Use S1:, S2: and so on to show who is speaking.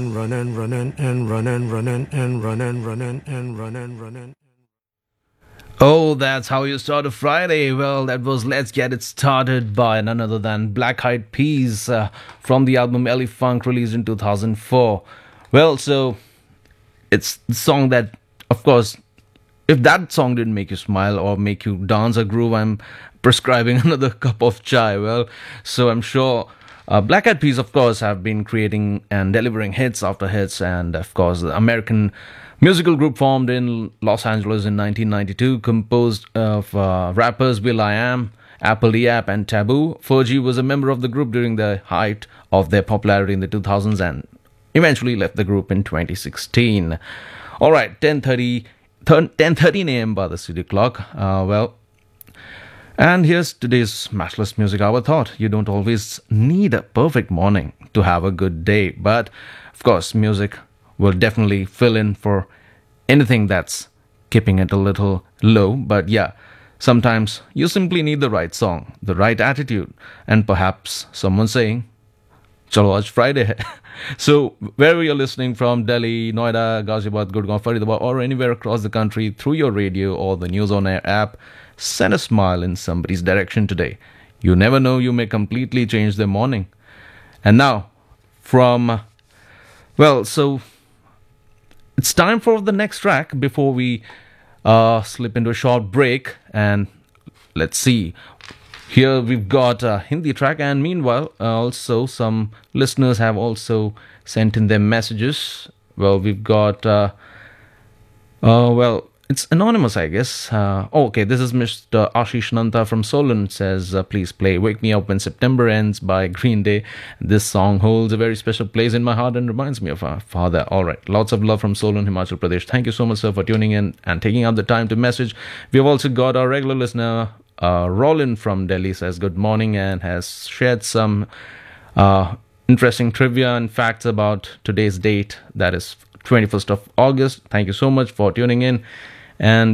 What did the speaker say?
S1: run and run and run and run and run and run and run and run and.
S2: Oh, that's how you start a Friday. Well, that was Let's Get It Started by none other than Black Eyed Peas from the album Ellie Funk released in 2004. Well, so it's the song that, of course, if that song didn't make you smile or make you dance or groove, I'm prescribing another cup of chai. Well, so I'm sure Black Eyed Peas, of course, have been creating and delivering hits after hits, and of course, the American musical group formed in Los Angeles in 1992, composed of rappers will.i.am, Apple Diap, and Taboo. Fergie was a member of the group during the height of their popularity in the 2000s and eventually left the group in 2016. All right, 10:13 a.m. by the city clock. And here's today's Matchless Music Hour thought. You don't always need a perfect morning to have a good day, but of course, music will definitely fill in for anything that's keeping it a little low. But yeah, sometimes you simply need the right song, the right attitude, and perhaps someone saying, Chalo aaj Friday hai. So wherever you're listening from, Delhi, Noida, Ghaziabad, Gurgaon, Faridabad, or anywhere across the country through your radio or the News on Air app, send a smile in somebody's direction today. You never know, you may completely change their morning. And now, so it's time for the next track before we slip into a short break. And let's see. Here we've got a Hindi track, and meanwhile, also some listeners have also sent in their messages. Well, we've got, it's anonymous, I guess. Okay, this is Mr. Ashish Nanta from Solon, says, please play Wake Me Up When September Ends by Green Day. This song holds a very special place in my heart and reminds me of our father. All right, lots of love from Solon, Himachal Pradesh. Thank you so much, sir, for tuning in and taking out the time to message. We've also got our regular listener, Roland from Delhi, says good morning and has shared some interesting trivia and facts about today's date, that is 21st of August. Thank you so much for tuning in. And